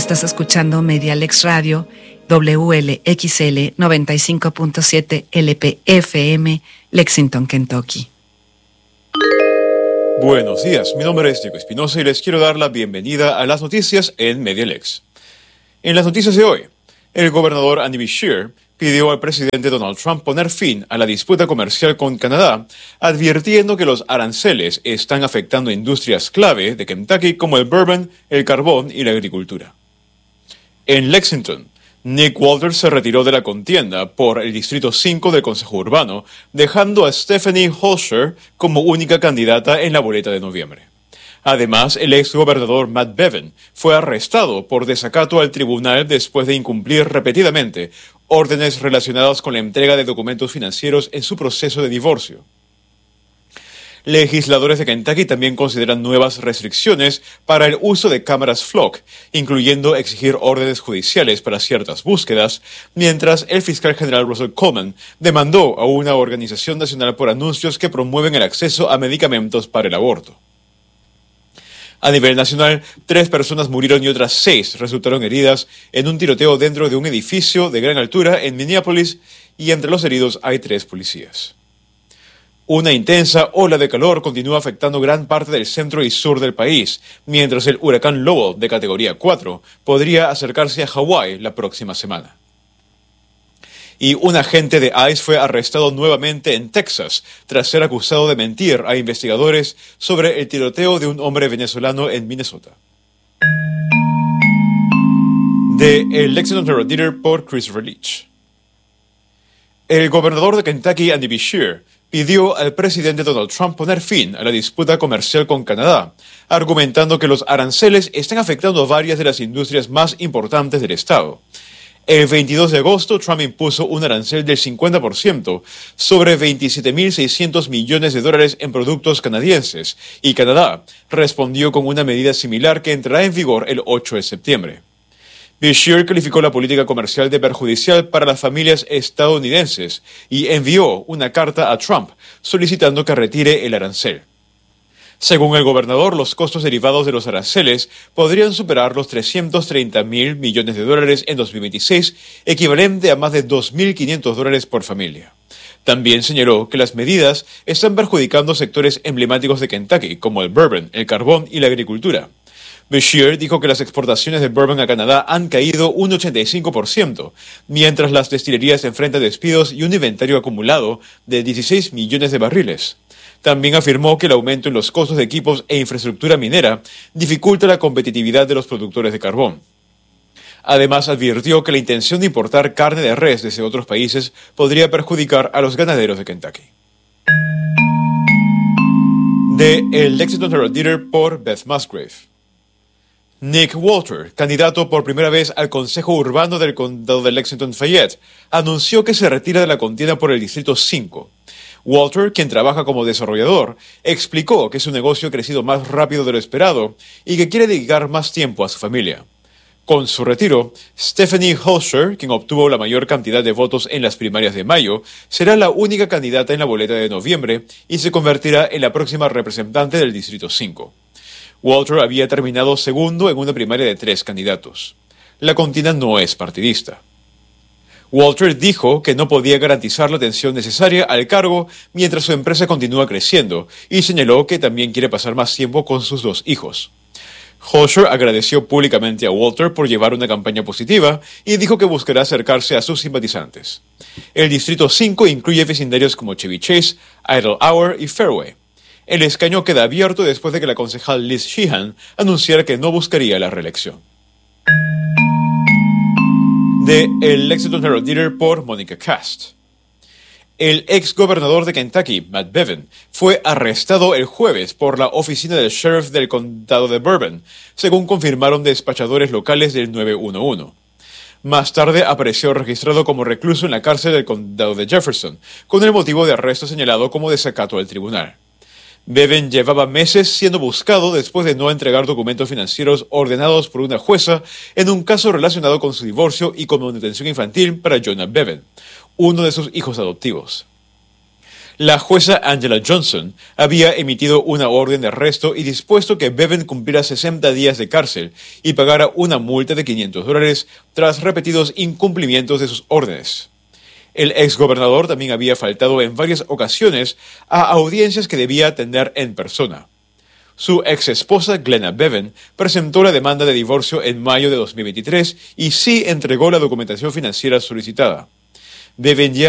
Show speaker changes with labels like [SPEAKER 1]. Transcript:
[SPEAKER 1] Estás escuchando Medialex Radio, WLXL 95.7 LPFM, Lexington, Kentucky.
[SPEAKER 2] Buenos días, mi nombre es Diego Espinosa y les quiero dar la bienvenida a las noticias en Medialex. En las noticias de hoy, el gobernador Andy Beshear pidió al presidente Donald Trump poner fin a la disputa comercial con Canadá, advirtiendo que los aranceles están afectando industrias clave de Kentucky como el bourbon, el carbón y la agricultura. En Lexington, Nick Walters se retiró de la contienda por el Distrito 5 del Consejo Urbano, dejando a Stephanie Holscher como única candidata en la boleta de noviembre. Además, el exgobernador Matt Bevin fue arrestado por desacato al tribunal después de incumplir repetidamente órdenes relacionadas con la entrega de documentos financieros en su proceso de divorcio. Legisladores de Kentucky también consideran nuevas restricciones para el uso de cámaras FLOC, incluyendo exigir órdenes judiciales para ciertas búsquedas, mientras el fiscal general Russell Coleman demandó a una organización nacional por anuncios que promueven el acceso a medicamentos para el aborto. A nivel nacional, 3 personas murieron y otras 6 resultaron heridas en un tiroteo dentro de un edificio de gran altura en Minneapolis, y entre los heridos hay 3 policías. Una intensa ola de calor continúa afectando gran parte del centro y sur del país, mientras el huracán Lowell de categoría 4 podría acercarse a Hawái la próxima semana. Y un agente de ICE fue arrestado nuevamente en Texas tras ser acusado de mentir a investigadores sobre el tiroteo de un hombre venezolano en Minnesota. De El Lexington Herald-Leader por Christopher Leach. El gobernador de Kentucky, Andy Beshear, pidió al presidente Donald Trump poner fin a la disputa comercial con Canadá, argumentando que los aranceles están afectando a varias de las industrias más importantes del estado. El 22 de agosto, Trump impuso un arancel del 50% sobre $27.600 millones en productos canadienses, y Canadá respondió con una medida similar que entrará en vigor el 8 de septiembre. Beshear calificó la política comercial de perjudicial para las familias estadounidenses y envió una carta a Trump solicitando que retire el arancel. Según el gobernador, los costos derivados de los aranceles podrían superar los $330.000 millones en 2026, equivalente a más de $2.500 por familia. También señaló que las medidas están perjudicando sectores emblemáticos de Kentucky, como el bourbon, el carbón y la agricultura. Beshear dijo que las exportaciones de bourbon a Canadá han caído un 85%, mientras las destilerías enfrentan despidos y un inventario acumulado de 16 millones de barriles. También afirmó que el aumento en los costos de equipos e infraestructura minera dificulta la competitividad de los productores de carbón. Además, advirtió que la intención de importar carne de res desde otros países podría perjudicar a los ganaderos de Kentucky. De El Lexington Herald-Leader por Beth Musgrave. Nick Walters, candidato por primera vez al Consejo Urbano del Condado de Lexington-Fayette, anunció que se retira de la contienda por el Distrito 5. Walters, quien trabaja como desarrollador, explicó que su negocio ha crecido más rápido de lo esperado y que quiere dedicar más tiempo a su familia. Con su retiro, Stephanie Holscher, quien obtuvo la mayor cantidad de votos en las primarias de mayo, será la única candidata en la boleta de noviembre y se convertirá en la próxima representante del Distrito 5. Walters había terminado segundo en una primaria de 3 candidatos. La contienda no es partidista. Walters dijo que no podía garantizar la atención necesaria al cargo mientras su empresa continúa creciendo, y señaló que también quiere pasar más tiempo con sus 2 hijos. Holscher agradeció públicamente a Walters por llevar una campaña positiva y dijo que buscará acercarse a sus simpatizantes. El Distrito 5 incluye vecindarios como Chevy Chase, Idle Hour y Fairway. El escaño queda abierto después de que la concejal Liz Sheehan anunciara que no buscaría la reelección. De El Lexington Herald-Leader por Monica Cast. El ex gobernador de Kentucky, Matt Bevin, fue arrestado el jueves por la oficina del sheriff del condado de Bourbon, según confirmaron despachadores locales del 911. Más tarde apareció registrado como recluso en la cárcel del condado de Jefferson, con el motivo de arresto señalado como desacato al tribunal. Bevin llevaba meses siendo buscado después de no entregar documentos financieros ordenados por una jueza en un caso relacionado con su divorcio y con manutención infantil para Jonah Bevin, uno de sus hijos adoptivos. La jueza Angela Johnson había emitido una orden de arresto y dispuesto que Bevan cumpliera 60 días de cárcel y pagara una multa de $500 tras repetidos incumplimientos de sus órdenes. El exgobernador también había faltado en varias ocasiones a audiencias que debía atender en persona. Su exesposa Glenna Bevan presentó la demanda de divorcio en mayo de 2023 y sí entregó la documentación financiera solicitada. Bevan ya